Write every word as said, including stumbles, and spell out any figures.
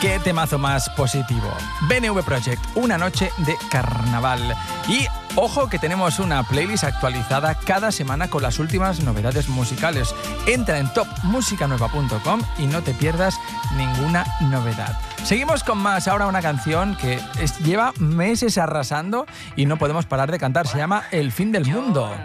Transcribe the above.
qué temazo más positivo. B N V Project, una noche de carnaval. Y ojo que tenemos una playlist actualizada cada semana con las últimas novedades musicales. Entra en top musica nueva punto com y no te pierdas ninguna novedad. Seguimos con más, ahora una canción que es, lleva meses arrasando y no podemos parar de cantar. Se llama El fin del mundo.